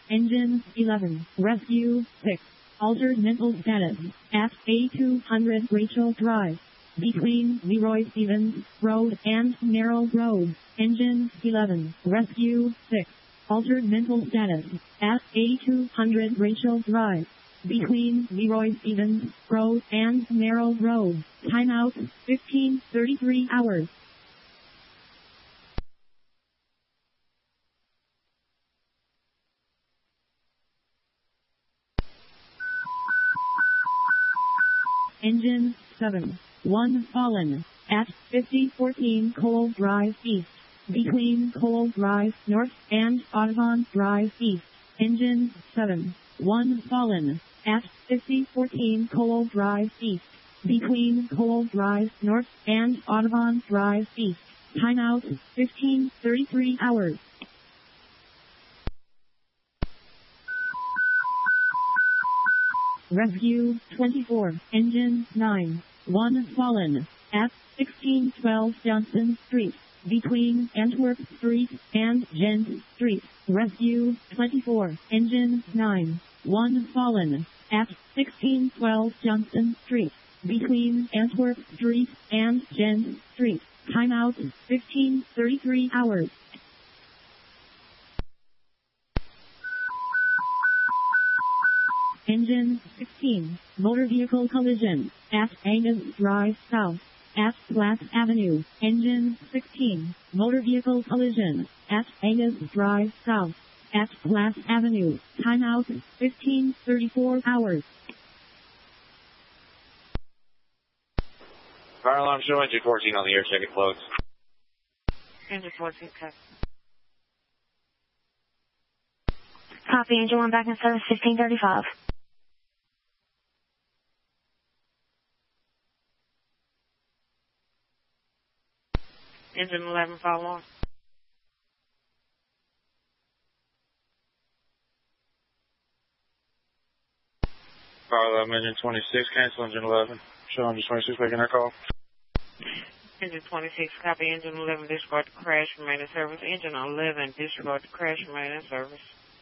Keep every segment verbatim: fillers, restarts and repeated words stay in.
Engine eleven. Rescue six. Altered mental status. At A two hundred Rachel Drive. Between Leroy Stevens Road and Merrill Road. Engine eleven. Rescue six. Altered mental status. At A two hundred Rachel Drive. Between Leroy Stevens Road and Merrill Road. Timeout fifteen thirty-three hours. Engine seven. one fallen. At fifty fourteen Cole Drive East. Between Cole Drive North and Audubon Drive East. Engine seven. one fallen. At fifty fourteen Cole Drive East. Between Cole Drive North and Audubon Drive East. Timeout fifteen thirty-three hours. Rescue twenty-four. Engine nine. one fallen. At sixteen twelve Johnson Street. Between Antwerp Street and Gent Street. Rescue twenty-four. Engine nine. one fallen. At sixteen twelve Johnson Street. Between Antwerp Street and Gent Street. Timeout fifteen thirty-three hours. Engine sixteen. Motor vehicle collision. At Angus Drive South. At Platt Avenue. Engine sixteen. Motor vehicle collision. At Angus Drive South. At Platt Avenue. Timeout fifteen thirty-four hours. Fire alarm show engine fourteen on the air, check it close. Engine fourteen, cut. Copy, engine one back in service fifteen thirty-five. Engine eleven, follow on. Fire alarm engine twenty-six, cancel engine eleven. Show engine twenty-six making that call. Engine twenty-six, copy, engine eleven, disregard to crash, remain in service. Engine eleven, disregard to crash, remain in service.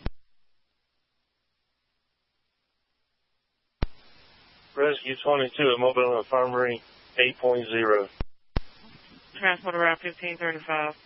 Rescue twenty-two at Mobile Infirmary eight point zero. Transport around fifteen thirty-five.